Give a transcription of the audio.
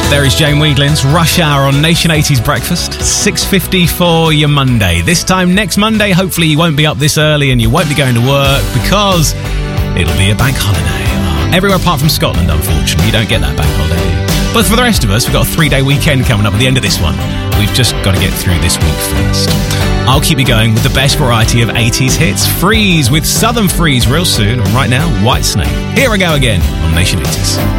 There is Jane Weedlin's Rush Hour on Nation 80's Breakfast. 6:50 for your Monday. This time next Monday, hopefully you won't be up this early and you won't be going to work because it'll be a bank holiday. Everywhere apart from Scotland, unfortunately. You don't get that bank holiday. But for the rest of us, we've got a 3-day weekend coming up at the end of this one. We've just got to get through this week first. I'll keep you going with the best variety of 80s hits. Freeze with Southern Freeze real soon. And right now, Whitesnake. Here I go again on Nation 80s.